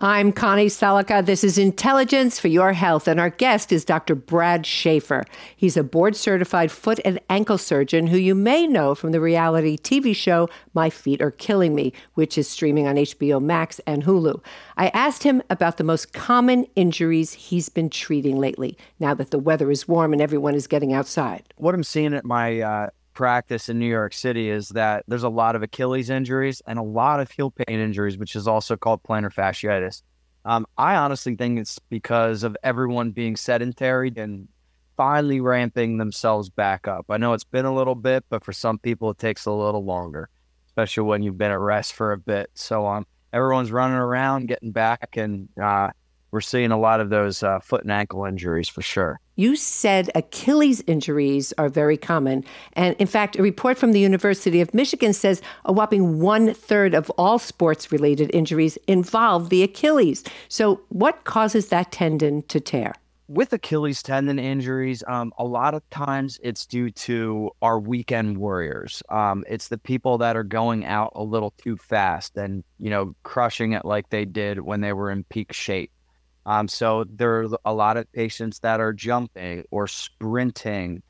I'm Connie Salika. This is Intelligence for Your Health, and our guest is Dr. Brad Schaefer. He's a board certified foot and ankle surgeon who you may know from the reality TV show My Feet Are Killing Me, which is streaming on HBO Max and Hulu. I asked him about the most common injuries he's been treating lately, now that the weather is warm and everyone is getting outside. What I'm seeing at my practice in New York City is that there's a lot of Achilles injuries and a lot of heel pain injuries, which is also called plantar fasciitis. I honestly think it's because of everyone being sedentary and finally ramping themselves back up. I know it's been a little bit, but for some people it takes a little longer, especially when you've been at rest for a bit. So everyone's running around, getting back, and we're seeing a lot of those foot and ankle injuries for sure. You said Achilles injuries are very common. And in fact, a report from the University of Michigan says a whopping 1/3 of all sports related injuries involve the Achilles. So, what causes that tendon to tear? With Achilles tendon injuries, a lot of times it's due to our weekend warriors. It's the people that are going out a little too fast and, crushing it like they did when they were in peak shape. So there are a lot of patients that are jumping or sprinting.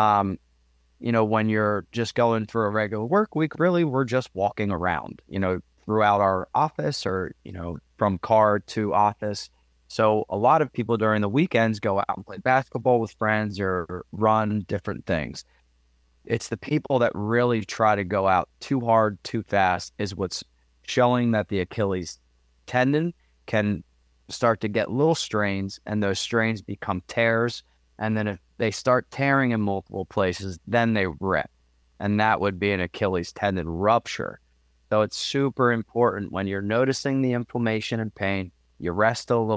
When you're just going through a regular work week, really, we're just walking around, throughout our office or, from car to office. So a lot of people during the weekends go out and play basketball with friends or run different things. It's the people that really try to go out too hard, too fast is what's showing that the Achilles tendon can start to get little strains, and those strains become tears. And then if they start tearing in multiple places, then they rip. And that would be an Achilles tendon rupture. So it's super important when you're noticing the inflammation and pain, you rest a little